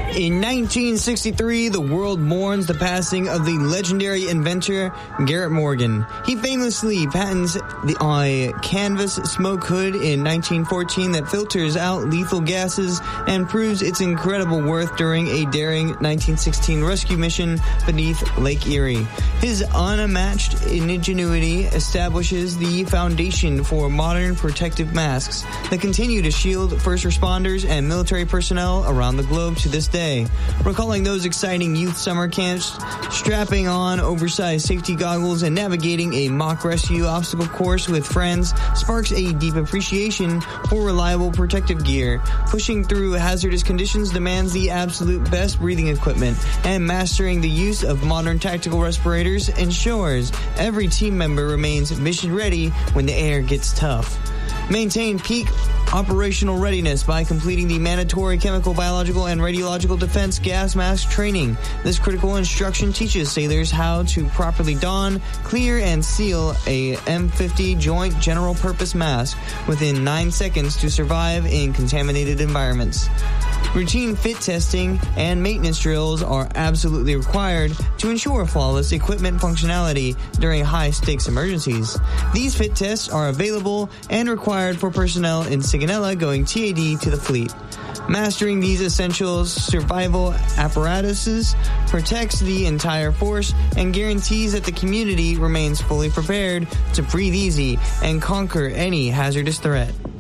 In 1963, the world mourns the passing of the legendary inventor Garrett Morgan. He famously patents the canvas smoke hood in 1914 that filters out lethal gases and proves its incredible worth during a daring 1916 rescue mission beneath Lake Erie. His unmatched ingenuity establishes the foundation for modern protective masks that continue to shield first responders and military personnel around the globe to this day. Recalling those exciting youth summer camps, strapping on oversized safety goggles and navigating a mock rescue obstacle course with friends sparks a deep appreciation for reliable protective gear. Pushing through hazardous conditions demands the absolute best breathing equipment, and mastering the use of modern tactical respirators ensures every team member remains mission ready when the air gets tough. Maintain peak operational readiness by completing the mandatory chemical, biological, and radiological defense gas mask training. This critical instruction teaches sailors how to properly don, clear, and seal a M50 joint general purpose mask within 9 seconds to survive in contaminated environments. Routine fit testing and maintenance drills are absolutely required to ensure flawless equipment functionality during high-stakes emergencies. These fit tests are available and required for personnel in Sigonella going TAD to the fleet. Mastering these essential survival apparatuses protects the entire force and guarantees that the community remains fully prepared to breathe easy and conquer any hazardous threat.